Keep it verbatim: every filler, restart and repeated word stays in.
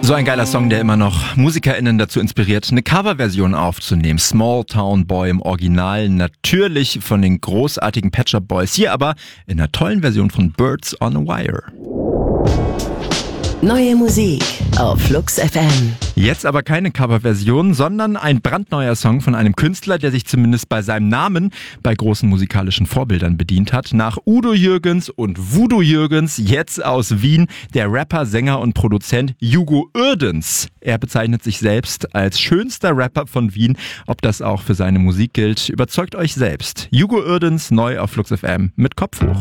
So ein geiler Song, der immer noch MusikerInnen dazu inspiriert, eine Coverversion aufzunehmen. Small Town Boy im Original, natürlich von den großartigen Pet Shop Boys. Hier aber in einer tollen Version von Birds on a Wire. Neue Musik auf Flux F M. Jetzt aber keine Coverversion, sondern ein brandneuer Song von einem Künstler, der sich zumindest bei seinem Namen bei großen musikalischen Vorbildern bedient hat. Nach Udo Jürgens und Voodoo Jürgens, jetzt aus Wien, der Rapper, Sänger und Produzent Hugo Uerdens. Er bezeichnet sich selbst als schönster Rapper von Wien. Ob das auch für seine Musik gilt, überzeugt euch selbst. Hugo Uerdens neu auf Flux F M mit Kopf hoch.